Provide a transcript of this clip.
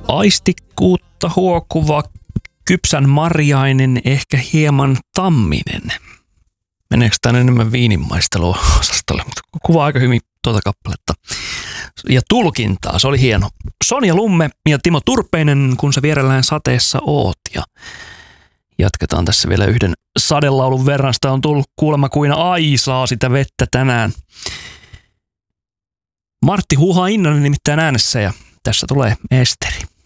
Aistikkuutta huokuva, kypsän marjainen, ehkä hieman tamminen. Meneekö tämä enemmän viininmaisteluosastolle, mutta kuvaa aika hyvin tuota kappaletta. Ja tulkintaa, se oli hieno. Sonja Lumme ja Timo Turpeinen, kun sä vierellään sateessa oot. Ja jatketaan tässä vielä yhden sadelaulun verran. Sitä on tullut kuulemma kuin aisaa sitä vettä tänään. Martti Huha Innanen nimittäin äänessä ja tässä tulee Esteri.